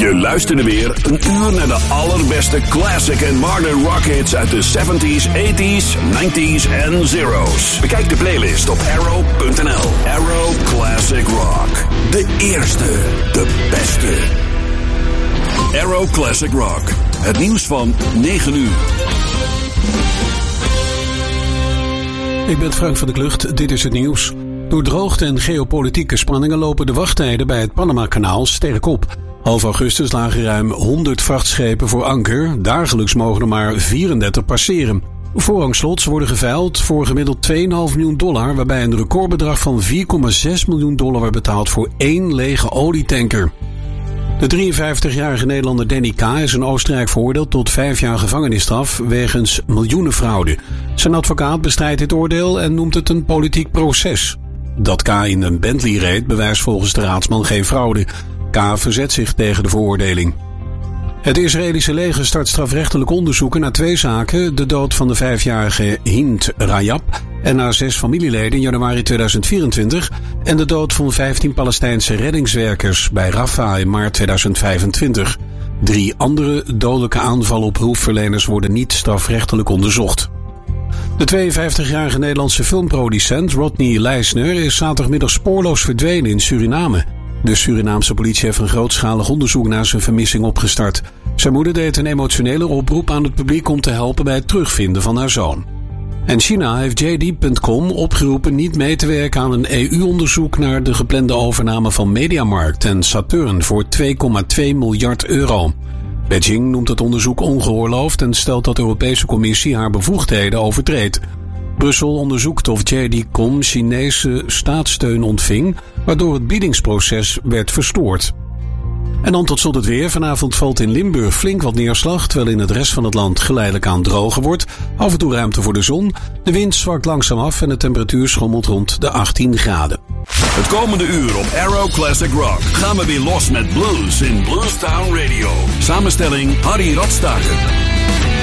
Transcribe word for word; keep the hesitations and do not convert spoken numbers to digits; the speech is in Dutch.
Je luisterde weer een uur naar de allerbeste classic en modern rock hits uit de zeventies, tachtiger, negentiger en zero's. Bekijk de playlist op arrow punt n l. Arrow Classic Rock. De eerste, de beste. Arrow Classic Rock. Het nieuws van negen uur. Ik ben Frank van der Klucht, dit is het nieuws. Door droogte en geopolitieke spanningen lopen de wachttijden bij het Panama-kanaal sterk op. Half augustus lagen ruim honderd vrachtschepen voor anker. Dagelijks mogen er maar vierendertig passeren. Voorrangslots worden geveild voor gemiddeld twee komma vijf miljoen dollar... waarbij een recordbedrag van vier komma zes miljoen dollar werd betaald voor één lege olietanker. De drieënvijftigjarige Nederlander Danny K. is in Oostenrijk veroordeeld tot vijf jaar gevangenisstraf wegens miljoenenfraude. Zijn advocaat bestrijdt dit oordeel en noemt het een politiek proces. Dat K. in een Bentley reed bewijst volgens de raadsman geen fraude. K. verzet zich tegen de veroordeling. Het Israëlische leger start strafrechtelijk onderzoeken naar twee zaken: de dood van de vijfjarige Hind Rajab en haar zes familieleden in januari tweeduizend vierentwintig en de dood van vijftien Palestijnse reddingswerkers bij Rafah in maart tweeduizend vijfentwintig. Drie andere dodelijke aanvallen op hulpverleners worden niet strafrechtelijk onderzocht. De tweeënvijftigjarige Nederlandse filmproducent Rodney Leisner is zaterdagmiddag spoorloos verdwenen in Suriname. De Surinaamse politie heeft een grootschalig onderzoek naar zijn vermissing opgestart. Zijn moeder deed een emotionele oproep aan het publiek om te helpen bij het terugvinden van haar zoon. En China heeft J D punt com opgeroepen niet mee te werken aan een E U-onderzoek naar de geplande overname van Mediamarkt en Saturn voor twee komma twee miljard euro. Beijing noemt het onderzoek ongeoorloofd en stelt dat de Europese Commissie haar bevoegdheden overtreedt. Brussel onderzoekt of J D punt com Chinese staatssteun ontving, waardoor het biedingsproces werd verstoord. En dan tot slot het weer. Vanavond valt in Limburg flink wat neerslag, terwijl in het rest van het land geleidelijk aan droger wordt. Af en toe ruimte voor de zon. De wind zwakt langzaam af en de temperatuur schommelt rond de achttien graden. Het komende uur op Arrow Classic Rock gaan we weer los met blues in Blues Town Radio. Samenstelling Harry Radstaker.